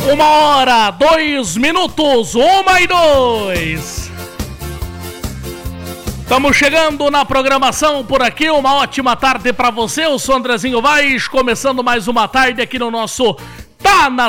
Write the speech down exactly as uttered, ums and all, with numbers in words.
Uma hora, dois minutos, uma e dois. Estamos chegando na programação por aqui, uma ótima tarde para você. Eu sou Andrezinho Vaz, começando mais uma tarde aqui no nosso Tá na